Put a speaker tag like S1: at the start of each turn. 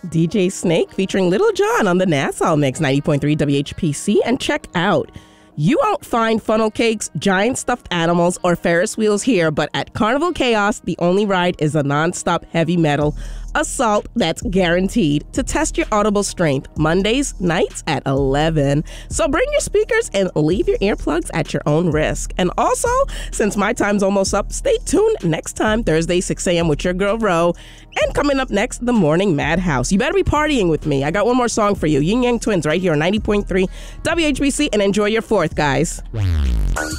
S1: DJ Snake featuring Little John on the Nassau Mix 90.3 WHPC. And check out, you won't find funnel cakes, giant stuffed animals, or Ferris wheels here, but at Carnival Chaos, the only ride is a non-stop heavy metal assault that's guaranteed to test your audible strength. Mondays nights at 11. So bring your speakers and leave your earplugs at your own risk. And also, since my time's almost up, stay tuned next time, Thursday, 6 a.m. with your girl, Ro. And coming up next, the Morning Madhouse. You better be partying with me. I got one more song for you. Yin Yang Twins right here on 90.3 WHBC, and enjoy your 4th, guys.